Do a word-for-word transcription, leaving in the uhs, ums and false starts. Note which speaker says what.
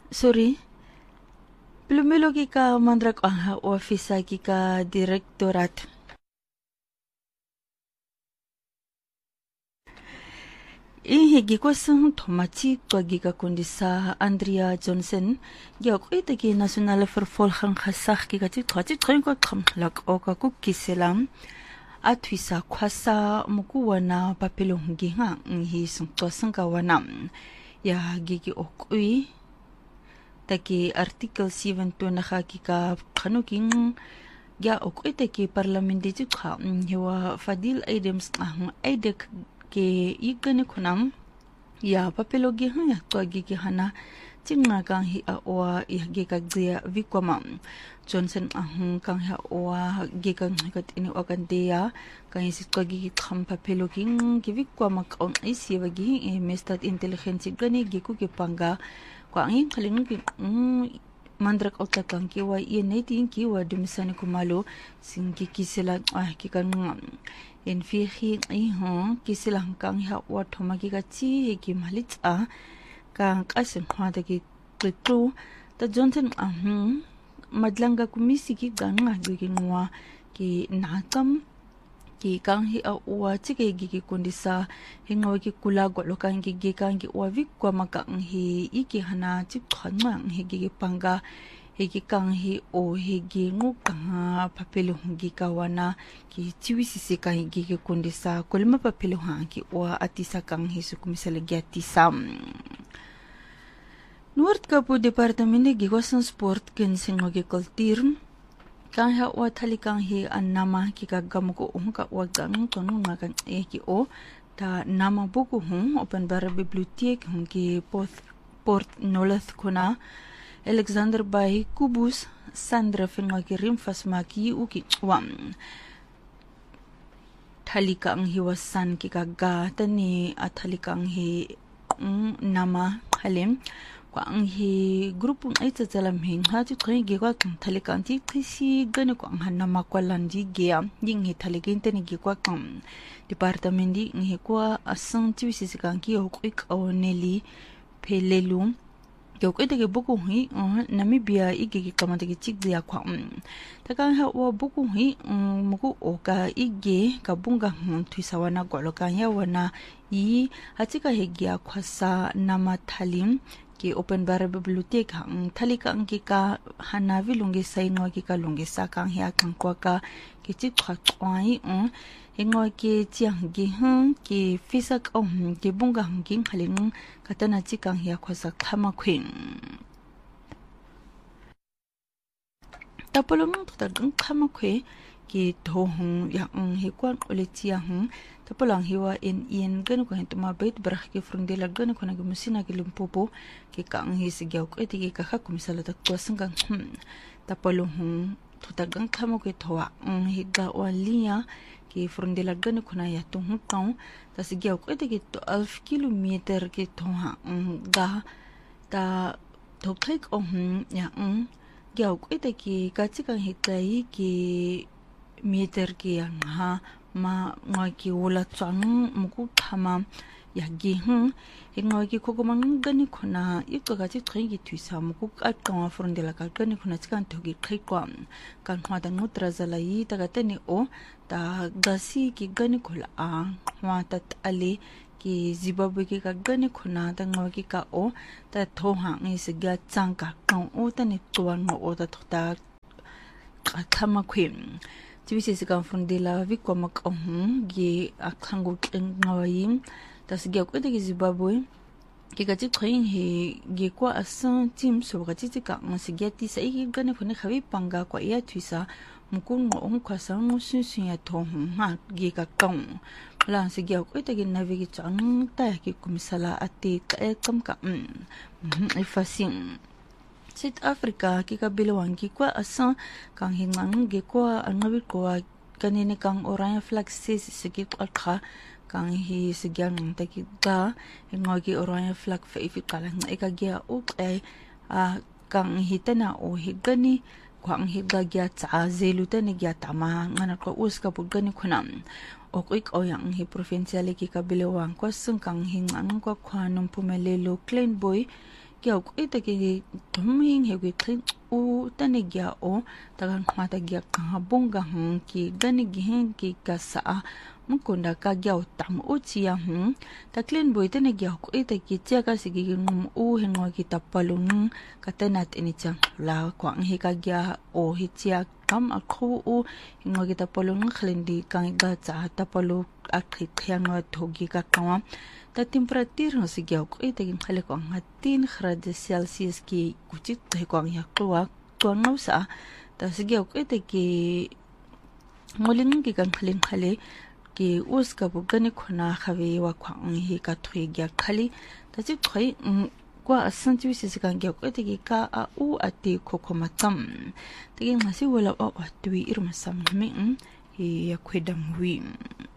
Speaker 1: Sorry. Plumilo kika mandrak ang ofisa kika direktorat. Ihigi ko sang tomachi kwa giga kundi sa Andrea Johnson giya ko itagi national vervolging gesag giga ti twachi trin ko kamlak o ka kukiselam atwisa kwasa mukuwa na papilong giha hi sung to sangka wanam ya gigi okui taki article seven to nakakika kanuking giya okui taki parlamenti ti kwa hiwa Fadil Adams ang aidek ke igane kunam ya papelogi hanya to gigi hana tinga kang hi awa ihge kagzia vikwama Johnson ahung kang ha owa gigang kat ini okandeya kang si to gigi kham papelogi givikwama kaun isi wagi e mestat intelligence gani giku ke panga kwa ang khaling ki mandrak auta kang ki wa ye netin ki wa dumisani kumalo singki kisela ah ki kan in fihi iho kisilang kang ha wa thomagi ka chi ki malit a kang kasin hwada ki tru ta Johnson ahum madlanga kumisi ki ganga gi ngwa ki nakam ki kang hi a wa chi ke gi ki kundisa hingaw ki kula go lo kang gi gi kang gi wa vik kwa makang hi iki hana chi khonma hi gi panga higi kang hi o higi ngu kang papelo higi kawana ki chiwisi se kang higi ki kundisa kolma papelo ha ki wa atisa kang hi sukumisala gyati sam Noord Kapu departamento gi wasan sport ken singo gi kultur kang ha wa thali kang hi annama ki kagam ko um ka wa gang tonu na kang e ki o ta nama buku hum open bar bibliotek hum ki port port nolath kuna Alexander Bay Kubus Sandra Fingagirim Fasmaki Uki Wam Talika ang hiwasan kikaga tani at halika ang hi mm, nama halim kwa ang hi grupong ay tatalamhin hati kaya gigwa kang talika ang titisi gana ko ang hanama kwa landi gaya yung hi taligin tani gigwa kang departamenti ng hi kwa asang tiwisisi kang kiyo kuik o neli pelelu Yo ko ite buku hi Namibia igi kamata ki chigdi akwa takang ha wa buku hi muku oka igi kabunga tuisawana goloka ya wana i hatika hegi akwa sa nama thalim ki open bar bibliotek hang thalika angki ka hanavi lungi saingo ki ka lungi sa kang hi akang kwa ka ki chi khwa twai Ingo ki chiang gi hung ki fisak om ki bunga hung ging haling katana chikang hiya khwasa khama khwing. Tapolong tutagang khama khwe ki do hung yang hi kwan ule chia hung tapolang hiwa in ien ganu ko hentuma bait brak ki frundela ganu ko nag musina ki lumpopo ki kang hi sigyaw ko eti ki kakha kumisala tak tuasang tapolong hung tutagang khama khwe thowa hi ga walia ki frundela gane kuna ya tu hutong ta sigyaw ko ite ki twelve kilometer ki thoha ga ta thokthek om ya um gyaw ko ite ki kachika hitai ki meter ki yang ha ma ngoi ki wala chang muku thama ya gi hm ngoi ki khogomang gane kuna ikka ga chi thai ki thuisa muku at ka frundela ka gane kuna chikan thogi khai kwa kan khwa da nutra zalai ta ga teni o ta gasi ki gani khula a wa tat ali ki Zimbabwe ki ka gani khuna ta ngo ki ka o ta tho ha ngi se ga chang ka kong o ta ni tuan ngo o ta thota ka thama khwim chibisi se kan fundila vi ko mak um gi akhangu ngawai ta se ga ko ta ki Zimbabwe ki ka chi train he gi ko asan team so ga chi ka ng se ga ti sa i gani khuna khawi panga ko ya thuisa mukun ngo ong kwasa ngo sinsin ya to ha gi ka kong la se gi ko ite gi navigi chang ta ki kumisala ati ka e kam ka mm e fasin South Africa ki ka bilawang ki kwa asan kang hingang gi kwa angawi ko kanine kang oranya flag se se gi kwa kang hi se gi ang ta ki da ngogi oranya flag fa ifi kala nga e ka gi o e a kang hitana o higani kwang higa gya cha zeluta ni gya tama ngana ko uska pugani khunam okwik oyang hi provincial ki kabilawang ko sungkang hingang ko khwanum pumelelo clean boy kia ko ita ki tuming he ki u tane gya o tagang mata gya ka bonga hung ki gani gihin ki ka sa mukunda ka gya tam u chia hung taklin boy tane gya ko ita ki chia ka sigi ngum u hengo ki tapalung katanat ini chang la kwang he ka gya o hi chia kam akhu u hengo ki tapalung khlindi kang ga cha tapalu akhi khyang thogi ka kawa ta temperatur no sigyaw ko ita gin khale ko ngatin grade celsius ki kuchit te ko ang yakwa ko no sa ta sigyaw ko ita ki moling ki kan khalin khale ki us ka bu gani khona khawe wa khwang hi ka thoi gya khali ta chi thoi kwa asan chi si kan gya ko ita ki ka a u ati ko ko matam ta gi ngasi wala o atwi irma sam mi hi ya khwedam wi